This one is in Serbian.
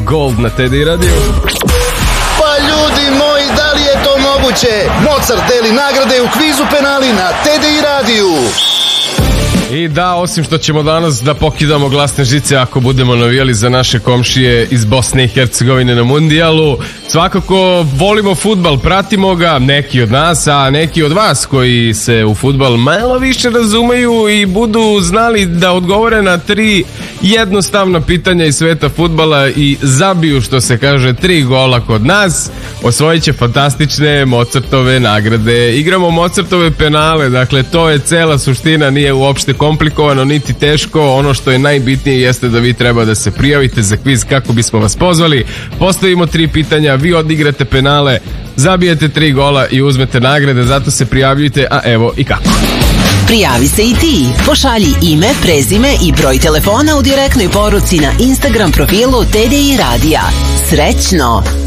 Gold na TDI Radio. Pa ljudi moji, da li je to moguće? Mozart deli nagrade u kvizu penali na TDI radiju. I da, osim što ćemo danas da pokidamo glasne žice ako budemo navijali za naše komšije iz Bosne i Hercegovine na mundijalu, svakako volimo fudbal, pratimo ga, neki od nas, a neki od vas koji se u fudbal malo više razumeju i budu znali da odgovore na 3 jednostavna pitanja iz sveta fudbala i zabiju, što se kaže, 3 gola kod nas, osvojit će fantastične Mozartove nagrade. Igramo Mozartove penale, dakle to je cela suština, nije uopšte komplikovano niti teško. Ono što je najbitnije jeste da vi treba da se prijavite za kviz kako bismo vas pozvali. Postavimo 3 pitanja, vi odigrate penale, zabijete 3 gola i uzmete nagrade, zato se prijavljujte, a evo i kako. Prijavi se i ti. Pošalji ime, prezime i broj telefona u direktnoj poruci na Instagram profilu TDI Radija. Srećno!